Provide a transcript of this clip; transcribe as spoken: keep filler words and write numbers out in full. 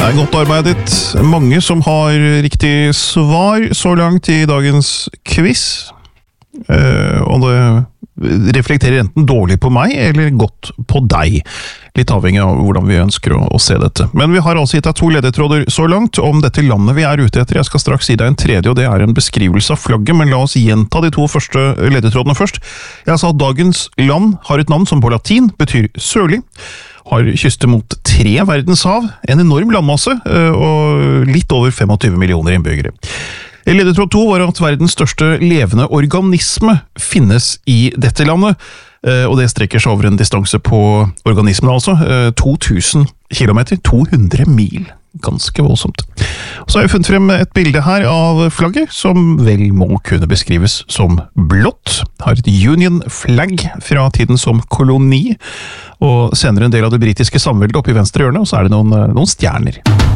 er godt arbeidet. Mange som har riktig svar så langt i dagens quiz. Uh, og det reflekterer enten dårlig på meg, eller godt på deg. Litt avhengig av hvordan vi ønsker å, å se dette. Men vi har altså gitt deg to ledetråder så langt om dette landet vi er ute etter. Jeg skal straks gi deg en tredje, og det er en beskrivelse av flagget, men la oss gjenta de to første ledetrådene først. Jeg sa at dagens land har et navn som på latin betyr sørlig, har kyster mot tre verdenshav, en enorm landmasse og litt over tjuefem millioner innbyggere. Ledetråd to var at verdens største levende organisme finnes i dette landet, og det strekker seg over en distanse på organismen altså, to tusen kilometer, to hundre mil. Ganske voldsomt. Så har jeg funnet frem et bilde her av flagget, som vel må kunne beskrives som blått. Har et Union Flag fra tiden som koloni, og sender en del av det britiske samveldet opp i venstre hjørne, og så er det noen, noen stjerner.